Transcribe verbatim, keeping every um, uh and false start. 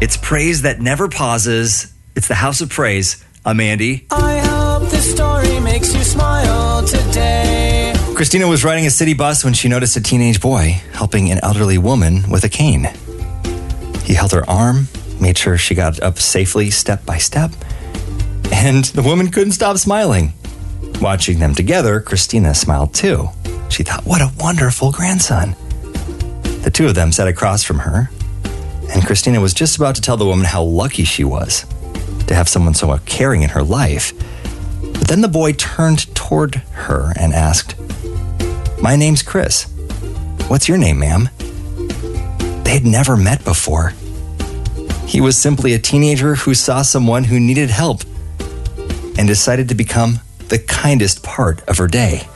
It's praise that never pauses. It's the House of Praise. I'm Andy. I hope this story makes you smile today. Christina was riding a city bus when she noticed a teenage boy helping an elderly woman with a cane. He held her arm, made sure she got up safely step by step, and the woman couldn't stop smiling. Watching them together, Christina smiled too. She thought, what a wonderful grandson. The two of them sat across from her, and Christina was just about to tell the woman how lucky she was to have someone so caring in her life. But then the boy turned toward her and asked, "My name's Chris. What's your name, ma'am?" They had never met before. He was simply a teenager who saw someone who needed help and decided to become the kindest part of her day.